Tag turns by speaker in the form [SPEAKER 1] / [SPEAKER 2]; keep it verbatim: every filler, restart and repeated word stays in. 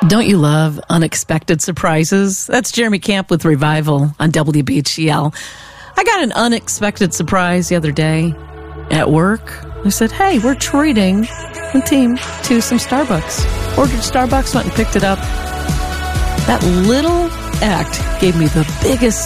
[SPEAKER 1] Don't you love unexpected surprises? That's Jeremy Camp with Revival on W B H C L. I got an unexpected surprise the other day at work. I said, hey, we're treating the team to some Starbucks. Ordered Starbucks, went and picked it up. That little act gave me the biggest